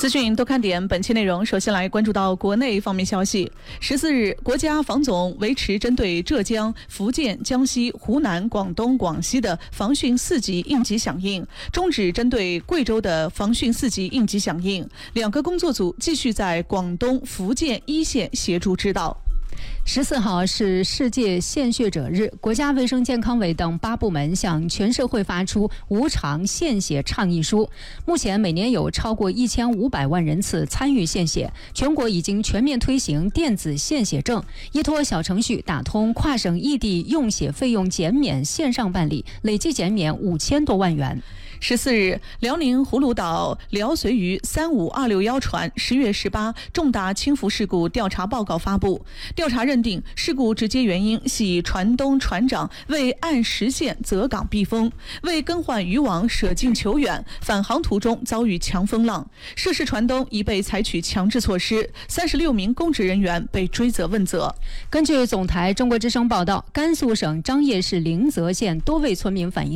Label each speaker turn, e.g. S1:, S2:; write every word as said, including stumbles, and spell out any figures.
S1: 资讯多看点，本期内容首先来关注到国内方面消息。十四日，国家防总维持针对浙江、福建、江西、湖南、广东、广西的防汛四级应急响应，终止针对贵州的防汛四级应急响应。两个工作组继续在广东、福建一线协助指导。
S2: 十四号是世界献血者日，国家卫生健康委等八部门向全社会发出无偿献血倡议书。目前每年有超过一千五百万人次参与献血，全国已经全面推行电子献血证，依托小程序打通跨省异地用血费用减免线上办理，累计减免五千多万元。
S1: 十四日，辽宁葫芦岛辽绥渝三五二六幺船十月十八重大倾覆事故调查报告发布。调查认定，事故直接原因系船东船长未按时限择港避风，未更换渔网舍近求远，返航途中遭遇强风浪。涉事船东已被采取强制措施，三十六名公职人员被追责问责。
S2: 根据总台中国之声报道，甘肃省张掖市临泽县多位村民反映，